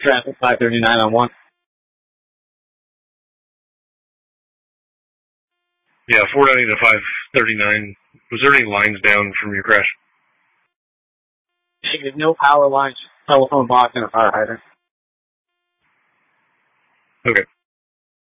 Traffic 539 on 1. Yeah, 490 to 539. Was there any lines down from your crash? There's no power lines, telephone box, and a fire hydrant. Okay.